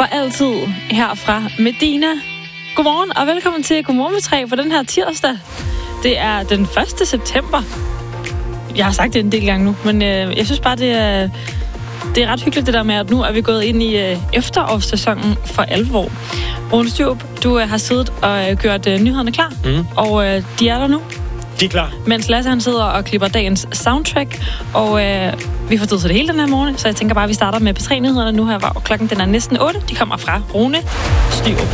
for altid her fra Medina. Godmorgen og velkommen til Godmorgen med 3 for den her tirsdag. Det er den 1. september. Jeg har sagt det en del gange nu, men jeg synes bare, det er ret hyggeligt det der med, at nu er vi gået ind i efterårssæsonen for alvor. Rune Stjørup, du har siddet og gjort nyhederne klar, og de er der nu. De er klar. Mens Lasse han sidder og klipper dagens soundtrack, og vi får tid til det hele den her morgen, så jeg tænker bare, at vi starter med P3-nyhederne nu her, hvor klokken den er næsten 8. De kommer fra Rune Stjørup.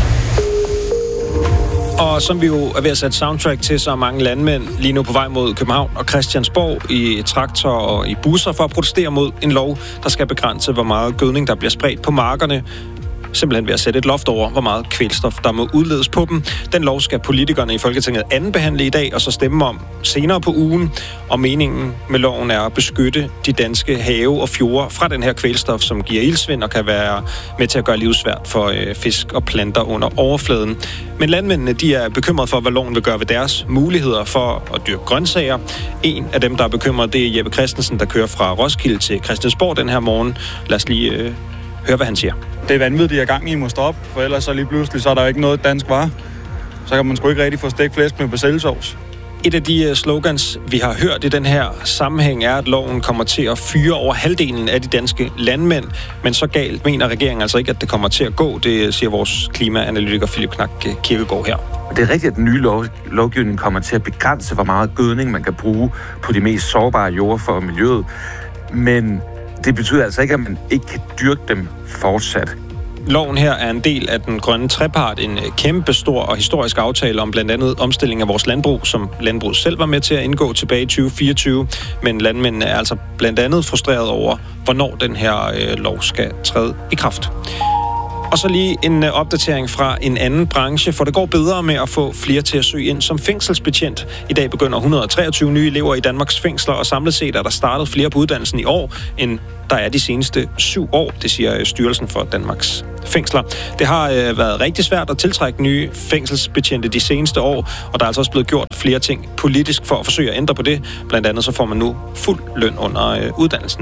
Og som vi jo er ved at sætte soundtrack til, så er mange landmænd lige nu på vej mod København og Christiansborg i traktor og i busser for at protestere mod en lov, der skal begrænse, hvor meget gødning, der bliver spredt på markerne. Simpelthen ved at sætte et loft over, hvor meget kvælstof, der må udledes på dem. Den lov skal politikerne i Folketinget andenbehandle i dag, og så stemme om senere på ugen. Og meningen med loven er at beskytte de danske have og fjorde fra den her kvælstof, som giver iltsvind og kan være med til at gøre livet svært for fisk og planter under overfladen. Men landmændene, de er bekymrede for, hvad loven vil gøre ved deres muligheder for at dyrke grøntsager. En af dem, der er bekymret, det er Jeppe Christensen, der kører fra Roskilde til Christiansborg den her morgen. Lad os lige høre, hvad han siger. Det er vanvittigt, de er gang i må stoppe, for ellers så lige pludselig, så er der jo ikke noget dansk varer. Så kan man sgu ikke rigtig få stegt flæsk med persillesovs. Et af de slogans, vi har hørt i den her sammenhæng, er, at loven kommer til at fyre over halvdelen af de danske landmænd. Men så galt mener regeringen altså ikke, at det kommer til at gå. Det siger vores klimaanalytiker Philip Knak Kirkegaard her. Det er rigtigt, at den nye lovgivning kommer til at begrænse, hvor meget gødning man kan bruge på de mest sårbare jorder for miljøet. Men det betyder altså ikke, at man ikke kan dyrke dem fortsat. Loven her er en del af den grønne trepart, en kæmpe stor og historisk aftale om blandt andet omstilling af vores landbrug, som landbruget selv var med til at indgå tilbage i 2024. Men landmændene er altså blandt andet frustreret over, hvornår den her lov skal træde i kraft. Og så lige en opdatering fra en anden branche, for det går bedre med at få flere til at søge ind som fængselsbetjent. I dag begynder 123 nye elever i Danmarks fængsler, og samlet set er der startet flere på uddannelsen i år, end der er de seneste 7 år, det siger Styrelsen for Danmarks Fængsler. Det har været rigtig svært at tiltrække nye fængselsbetjente de seneste år, og der er altså også blevet gjort flere ting politisk for at forsøge at ændre på det. Blandt andet så får man nu fuld løn under uddannelsen.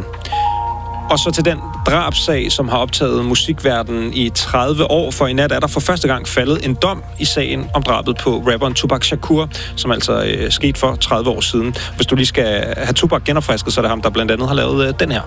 Og så til den drabssag, som har optaget musikverdenen i 30 år, for i nat er der for første gang faldet en dom i sagen om drabet på rapperen Tupac Shakur, som altså skete for 30 år siden. Hvis du lige skal have Tupac genopfrisket, så er det ham, der blandt andet har lavet den her.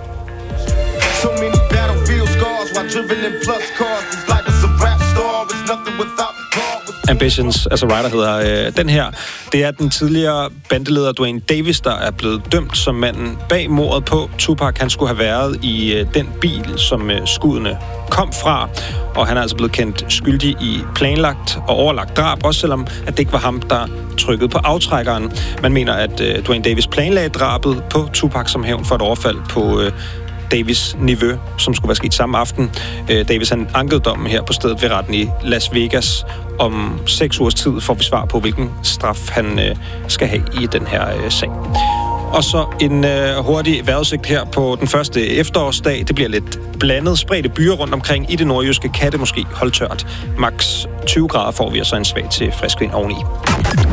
Ambitions as a Writer hedder den her. Det er den tidligere bandeleder Duane Davis, der er blevet dømt som manden bag mordet på Tupac. Han skulle have været i den bil, som skuddene kom fra, og han er altså blevet kendt skyldig i planlagt og overlagt drab, også selvom at det ikke var ham, der trykkede på aftrækkeren. Man mener, at Duane Davis planlagde drabet på Tupac som hævn for et overfald på Davis' nevø, som skulle være sket samme aften. Davis han ankede dommen her på stedet ved retten i Las Vegas. Om 6 ugers tid får vi svar på, hvilken straf han skal have i den her sag. Og så en hurtig vejrudsigt her på den første efterårsdag. Det bliver lidt blandet. Spredte byer rundt omkring i det nordjyske. Kan det måske holde tørt. Max 20 grader får vi, og så en svag til frisk vind oveni.